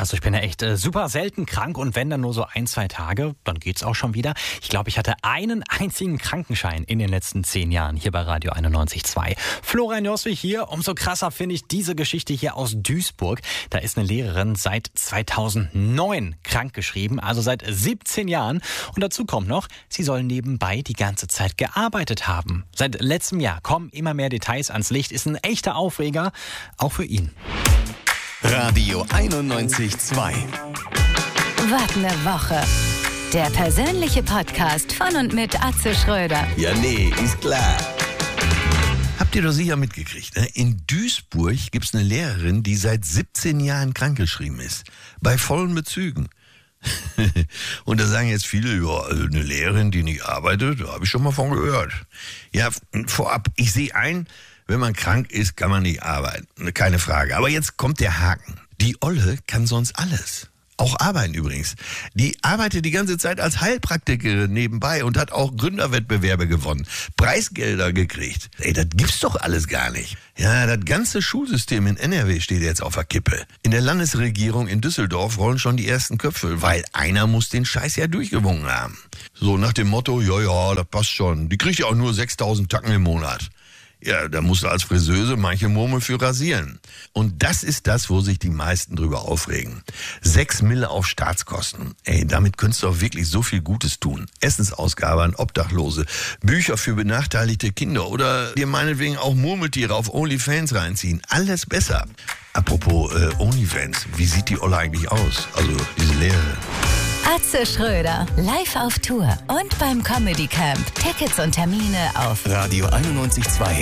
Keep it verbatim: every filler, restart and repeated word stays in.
Also ich bin ja echt äh, super selten krank und wenn dann nur so ein, zwei Tage, dann geht's auch schon wieder. Ich glaube, ich hatte einen einzigen Krankenschein in den letzten zehn Jahren hier bei Radio einundneunzig Komma zwei. Florian Joswig hier. Umso krasser finde ich diese Geschichte hier aus Duisburg. Da ist eine Lehrerin seit zweitausendneun krankgeschrieben, also seit siebzehn Jahren. Und dazu kommt noch, sie soll nebenbei die ganze Zeit gearbeitet haben. Seit letztem Jahr kommen immer mehr Details ans Licht. Ist ein echter Aufreger, auch für ihn. Radio einundneunzig Komma zwei. Wart eine Woche. Der persönliche Podcast von und mit Atze Schröder. Ja, nee, ist klar. Habt ihr doch sicher mitgekriegt, ne? In Duisburg gibt's eine Lehrerin, die seit siebzehn Jahren krankgeschrieben ist. Bei vollen Bezügen. Und da sagen jetzt viele, ja, also eine Lehrerin, die nicht arbeitet, da habe ich schon mal von gehört. Ja, vorab, ich sehe ein, wenn man krank ist, kann man nicht arbeiten. Keine Frage. Aber jetzt kommt der Haken. Die Olle kann sonst alles. Auch arbeiten übrigens. Die arbeitet die ganze Zeit als Heilpraktikerin nebenbei und hat auch Gründerwettbewerbe gewonnen. Preisgelder gekriegt. Ey, das gibt's doch alles gar nicht. Ja, das ganze Schulsystem in N R W steht jetzt auf der Kippe. In der Landesregierung in Düsseldorf rollen schon die ersten Köpfe, weil einer muss den Scheiß ja durchgewunken haben. So nach dem Motto, ja, ja, das passt schon. Die kriegt ja auch nur sechstausend Tacken im Monat. Ja, da musst du als Friseuse manche Murmel für rasieren. Und das ist das, wo sich die meisten drüber aufregen. Sechs Mille auf Staatskosten. Ey, damit könntest du auch wirklich so viel Gutes tun. Essensausgabe an Obdachlose, Bücher für benachteiligte Kinder oder dir meinetwegen auch Murmeltiere auf OnlyFans reinziehen. Alles besser. Apropos äh, OnlyFans, wie sieht die Olle eigentlich aus? Also diese Lehrerin. Atze Schröder, live auf Tour und beim Comedy Camp. Tickets und Termine auf Radio einundneunzig Komma zwei.